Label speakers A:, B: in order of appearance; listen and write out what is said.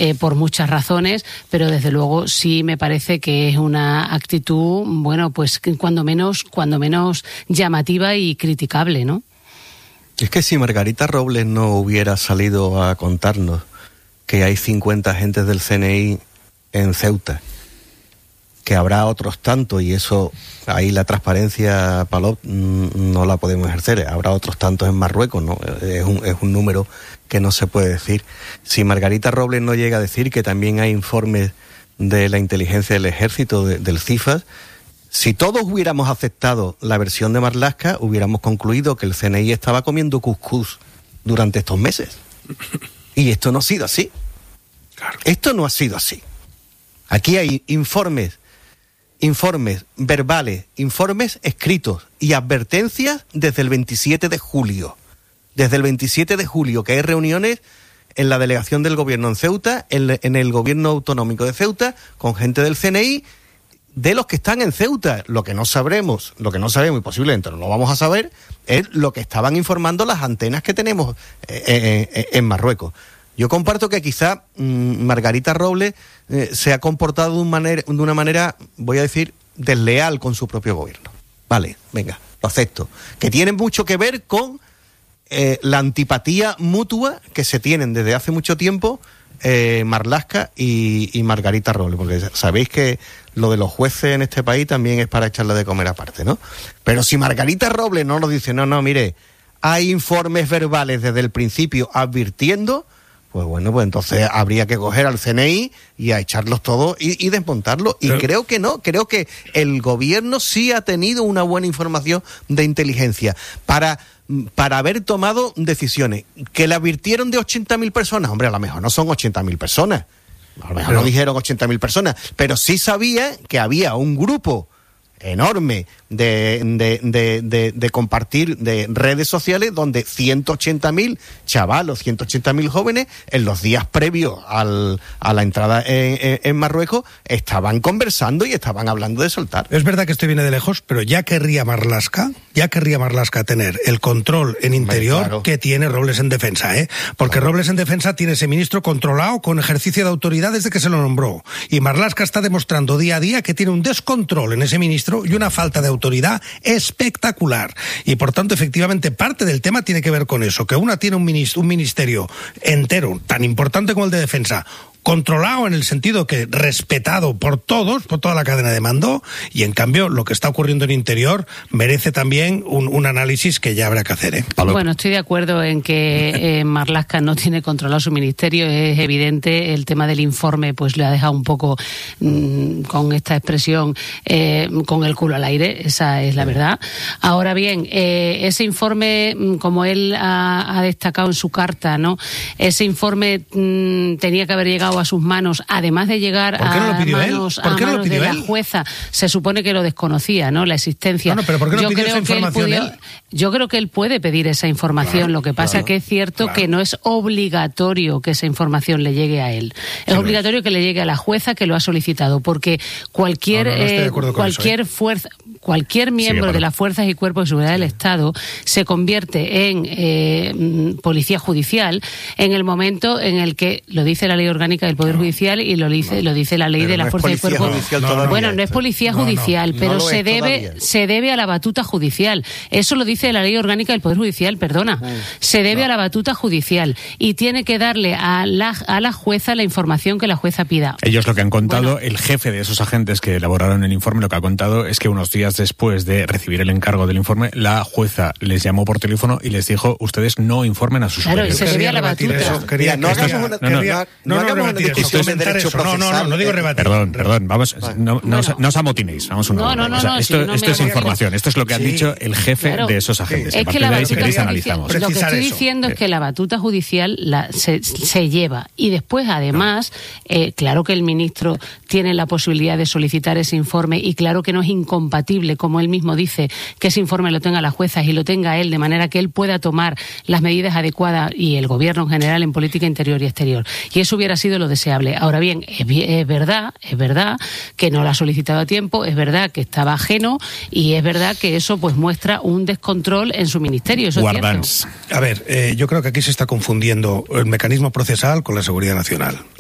A: por muchas razones, pero desde luego sí me parece que es una actitud, bueno, pues cuando menos llamativa y criticable, ¿no?
B: Es que si Margarita Robles no hubiera salido a contarnos que hay 50 agentes del CNI en Ceuta, que habrá otros tantos, y eso, ahí la transparencia, Palop, no la podemos ejercer, habrá otros tantos en Marruecos, ¿no? Es un número que no se puede decir. Si Margarita Robles no llega a decir que también hay informes de la inteligencia del ejército, del CIFAS, si todos hubiéramos aceptado la versión de Marlaska, hubiéramos concluido que el CNI estaba comiendo cuscús durante estos meses. Y esto no ha sido así.
C: Claro.
B: Esto no ha sido así. Aquí hay informes verbales, informes escritos y advertencias desde el 27 de julio. Desde el 27 de julio, que hay reuniones en la delegación del gobierno en Ceuta, en el gobierno autonómico de Ceuta, con gente del CNI, de los que están en Ceuta. Lo que no sabemos y posiblemente no lo vamos a saber, es lo que estaban informando las antenas que tenemos en Marruecos. Yo comparto que quizá Margarita Robles se ha comportado de una manera, voy a decir, desleal con su propio gobierno. Vale, venga, lo acepto. Que tiene mucho que ver con la antipatía mutua que se tienen desde hace mucho tiempo Marlaska y Margarita Robles, porque sabéis que lo de los jueces en este país también es para echarle de comer aparte, ¿no? Pero si Margarita Robles no nos dice, no, mire, hay informes verbales desde el principio advirtiendo, pues bueno, pues entonces habría que coger al CNI y a echarlos todos y desmontarlos. Y creo que no, creo que el gobierno sí ha tenido una buena información de inteligencia para haber tomado decisiones. Que le advirtieron de 80.000 personas, hombre, a lo mejor no son 80.000 personas, a lo mejor no dijeron 80.000 personas, pero sí sabía que había un grupo enorme de compartir de redes sociales donde 180.000 chavalos, 180.000 jóvenes en los días previos a la entrada en Marruecos estaban conversando y estaban hablando de soltar.
C: Es verdad que esto viene de lejos, pero ya querría Marlaska tener el control en interior, claro, que tiene Robles en defensa, porque claro, Robles en defensa tiene ese ministro controlado con ejercicio de autoridad desde que se lo nombró, y Marlaska está demostrando día a día que tiene un descontrol en ese ministro y una falta de autoridad espectacular. Y por tanto, efectivamente, parte del tema tiene que ver con eso, que una tiene un ministerio entero, tan importante como el de defensa, controlado en el sentido que respetado por todos, por toda la cadena de mando, y en cambio lo que está ocurriendo en interior merece también un análisis que ya habrá que hacer.
A: Bueno, estoy de acuerdo en que Marlaska no tiene controlado su ministerio, es evidente. El tema del informe pues le ha dejado un poco con esta expresión con el culo al aire, esa es la verdad. Ahora bien, ese informe, como él ha destacado en su carta, ¿no? Ese informe tenía que haber llegado a sus manos, además de llegar a manos de la jueza. Se supone que lo desconocía, ¿no? La existencia.
C: ¿Pero por qué no pidió esa información?
A: Yo creo que él puede pedir esa información. Claro, lo que pasa es que es cierto que no es obligatorio que esa información le llegue a él. Es obligatorio que le llegue a la jueza que lo ha solicitado, porque cualquier miembro de las fuerzas y cuerpos de seguridad del Estado se convierte en policía judicial en el momento en el que, lo dice la ley orgánica del Poder Judicial y lo dice la ley de la fuerza y cuerpo. Bueno, no es policía judicial, pero se debe a la batuta judicial. Eso lo dice la ley orgánica del Poder Judicial, perdona. Se debe a la batuta judicial y tiene que darle a la jueza la información que la jueza pida.
D: Ellos lo que han contado, el jefe de esos agentes que elaboraron el informe, lo que ha contado es que unos días después de recibir el encargo del informe, la jueza les llamó por teléfono y les dijo, ustedes no informen a sus superiores.
A: Claro, se debía a la batuta.
C: No digo rebatir.
D: Perdón, vamos, no os amotinéis. Esto es información, esto es lo que han dicho el jefe de esos agentes.
A: Es que la batuta judicial, lo que estoy diciendo es que la batuta judicial se lleva, y después además, claro que el ministro tiene la posibilidad de solicitar ese informe, y claro que no es incompatible, como él mismo dice, que ese informe lo tenga la jueza y lo tenga él, de manera que él pueda tomar las medidas adecuadas, y el gobierno en general, en política interior y exterior. Y eso hubiera sido lo deseable. Ahora bien, es verdad que no lo ha solicitado a tiempo, es verdad que estaba ajeno, y es verdad que eso pues muestra un descontrol en su ministerio. Eso es cierto.
C: A ver, yo creo que aquí se está confundiendo el mecanismo procesal con la seguridad nacional.